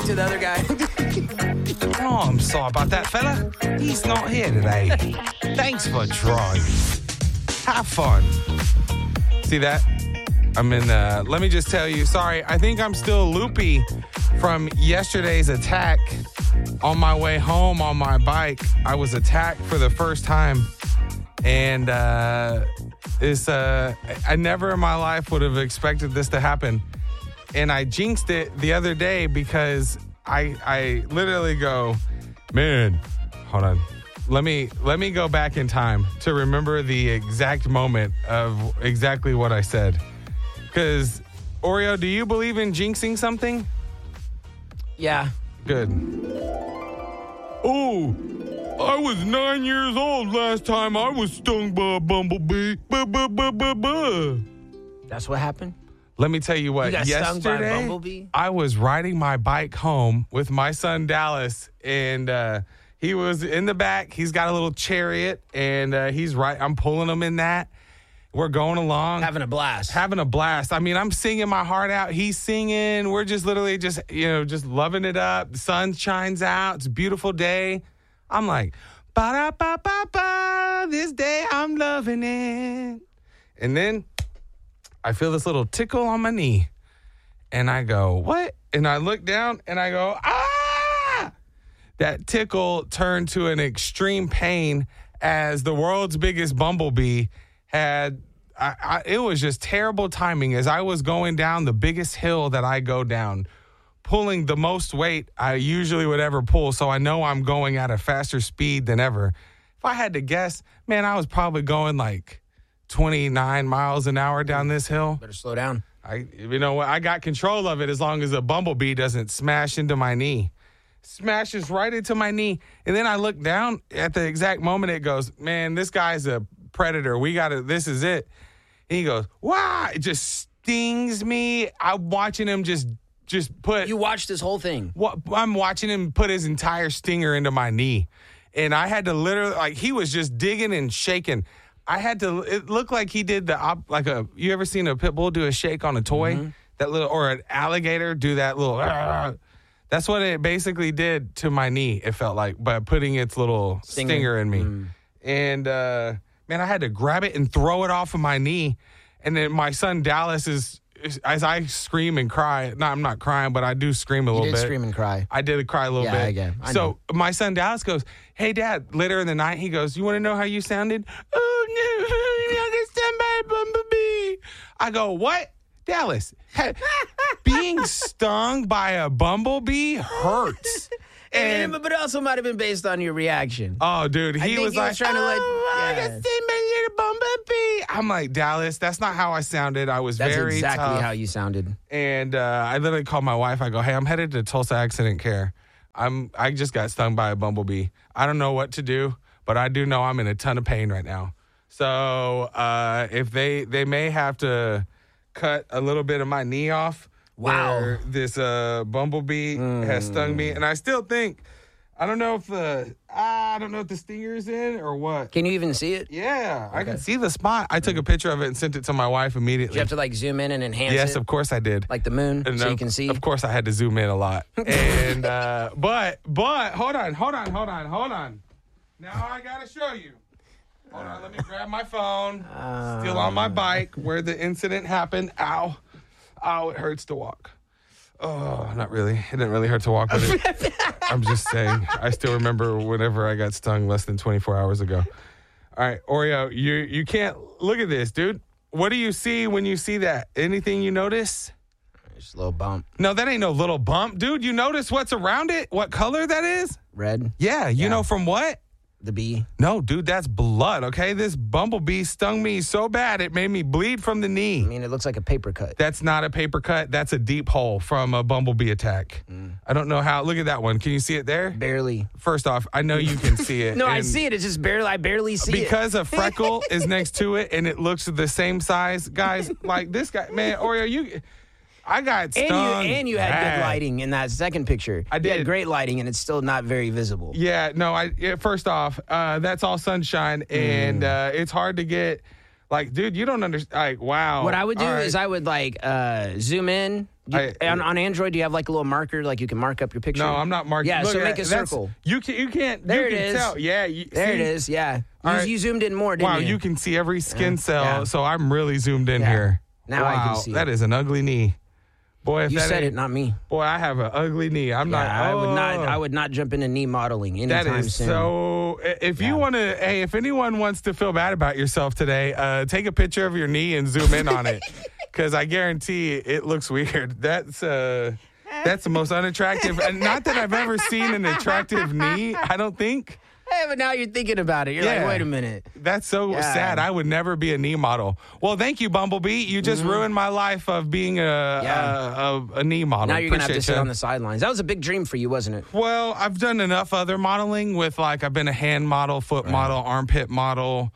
to the other guy. Oh, I'm sorry about that, fella. He's not here today. Thanks for trying. Have fun. See that? I'm in, let me just tell you, sorry, I think I'm still loopy from yesterday's attack. On my way home on my bike, I was attacked for the first time. And I never in my life would have expected this to happen. And I jinxed it the other day because I literally go, man, hold on. Let me go back in time to remember the exact moment of exactly what I said. Because, Oreo, do you believe in jinxing something? Yeah. Good. Oh, I was 9 years old last time I was stung by a bumblebee. That's what happened? Let me tell you what. You got stung by a Yesterday, bumblebee? I was riding my bike home with my son Dallas, and he was in the back. He's got a little chariot, and I'm pulling him in that. We're going along. Having a blast. I mean, I'm singing my heart out. He's singing. We're just literally just loving it up. The sun shines out. It's a beautiful day. I'm like, ba-da-ba-ba-ba, this day I'm loving it. And then I feel this little tickle on my knee. And I go, what? And I look down and I go, ah! That tickle turned to an extreme pain as the world's biggest bumblebee had, it was just terrible timing as I was going down the biggest hill that I go down, pulling the most weight I usually would ever pull, so I know I'm going at a faster speed than ever. If I had to guess, man, I was probably going like 29 miles an hour down this hill. Better slow down. You know what? I got control of it as long as a bumblebee doesn't smash into my knee. Smashes right into my knee. And then I look down at the exact moment it goes, man, this guy's a predator. This is it. And he goes, wow, it just stings me. I'm watching him just put. You watched this whole thing. I'm watching him put his entire stinger into my knee. And I had to literally, he was just digging and shaking. It looked like he did you ever seen a pit bull do a shake on a toy? Mm-hmm. That little, or an alligator do that little, that's what it basically did to my knee, it felt like, by putting its little stinger in me. Mm. And, man, I had to grab it and throw it off of my knee. And then my son Dallas is as I scream and cry. No, I'm not crying, but I do scream a little bit. You did scream and cry. I did cry a little bit. Again. So my son Dallas goes, hey, Dad, later in the night, he goes, you want to know how you sounded? Oh, no, I got stung by a bumblebee. I go, what? Dallas, being stung by a bumblebee hurts. But it also might have been based on your reaction. Oh, dude, he was trying to I got stung by a bumblebee. I'm like, Dallas, that's not how I sounded. I was That's very exactly tough. how you sounded. And I literally called my wife. I go, hey, I'm headed to Tulsa Accident Care. I just got stung by a bumblebee. I don't know what to do, but I do know I'm in a ton of pain right now. So if they may have to cut a little bit of my knee off. Wow. Where this bumblebee has stung me. And I still think, I don't know if the stinger is in or what. Can you even see it? Yeah, okay. I can see the spot. I took a picture of it and sent it to my wife immediately. Did you have to zoom in and enhance it? Yes, of course I did. Like the moon, so you can see? Of course I had to zoom in a lot. And, but, hold on. Now I got to show you. Hold on, let me grab my phone. Still on my bike where the incident happened. Ow, it hurts to walk. Oh, not really. It didn't really hurt to walk with it. I'm just saying. I still remember whenever I got stung less than 24 hours ago. All right, Oreo, you can't look at this, dude. What do you see when you see that? Anything you notice? Just a little bump. No, that ain't no little bump, dude. You notice what's around it? What color that is? Red. Yeah, you know from what? The bee? No, dude, that's blood, okay? This bumblebee stung me so bad it made me bleed from the knee. I mean, it looks like a paper cut. That's not a paper cut. That's a deep hole from a bumblebee attack. I don't know how. Look at that one. Can you see it there? Barely. First off, I know you can see it. No, I see it. It's just I barely see it. Because a freckle is next to it and it looks the same size. Guys, like this guy, man, Oreo, I got stung. And you had good lighting in that second picture. I did. You had great lighting, and it's still not very visible. Yeah, no, first off, that's all sunshine, and it's hard to get Like, dude, you don't understand. Like, wow. What I would do All right. is I would like zoom in. On Android, do you have like a little marker, like you can mark up your picture? No, I'm not marking. Yeah, Look so at make that. a circle. You can't. There you it can is. Tell. Yeah. There it is. Yeah. All right. You zoomed in more, didn't Wow, you? you can see every skin cell. Yeah. So I'm really zoomed in Yeah. here. Now I can see That it. is an ugly knee. Boy, if You that said ain't- it, not me. Boy, I have an ugly knee. I'm not. Yeah, Oh. I would not jump into knee modeling anytime That is soon. so. If you want to, hey, if anyone wants to feel bad about yourself today, take a picture of your knee and zoom in on it, because I guarantee it looks weird. That's the most unattractive. And not that I've ever seen an attractive knee. I don't think. Hey, but now you're thinking about it. You're like, wait a minute. That's so Yeah. sad. I would never be a knee model. Well, thank you, Bumblebee. You just ruined my life of being a knee model. Now you're going to have to Appreciate sit ya. on the sidelines. That was a big dream for you, wasn't it? Well, I've done enough other modeling with I've been a hand model, foot model, armpit model.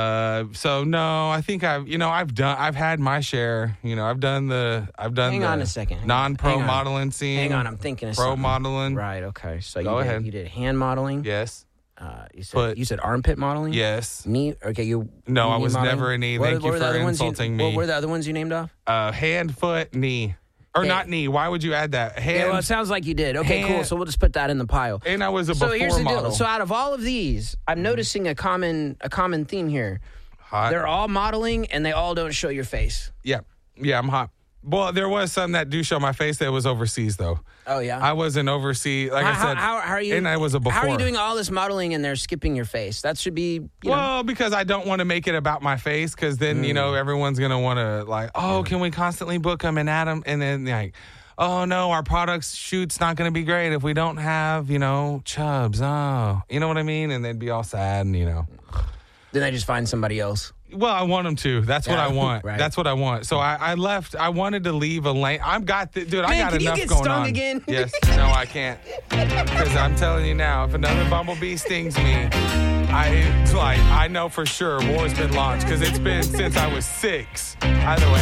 So no, I think I've had my share. I've done Hang on a second. Non-pro Hang on. modeling scene. Hang on, I'm thinking of pro something. modeling. Right, okay. So Go ahead. You did hand modeling. Yes. You said armpit modeling? Yes. Knee? Okay, No, I was modeling? never a knee. What Thank you were the for other ones insulting me. What were the other ones you named off? Hand, foot, knee. Or Okay. not knee. Why would you add that? Hand. Yeah, well, it sounds like you did. Okay, cool. hand- So we'll just put that in the pile. And I was a So before here's the model. deal. So out of all of these, I'm noticing a common theme here. Hot. They're all modeling, and they all don't show your face. Yeah, I'm hot. Well, there was some that do show my face that was overseas, though. Oh yeah. I wasn't overseas. Like I said, how are you? and I was a before. How are you doing all this modeling and they're skipping your face? That should be. You know. Well, because I don't want to make it about my face, because then everyone's gonna want to can we constantly book them and add them, and then oh no, our products shoot's not gonna be great if we don't have chubs. Oh, you know what I mean? And they'd be all sad, and Then I just find somebody else. Well, I want them to. That's what I want. Right. That's what I want. So I left. I wanted to leave a lane. I've got dude. I Man, got can you enough get going stung on. again? Yes. No, I can't. Because I'm telling you now, if another bumblebee stings me, I know for sure war's been launched, because it's been since I was 6. Either way.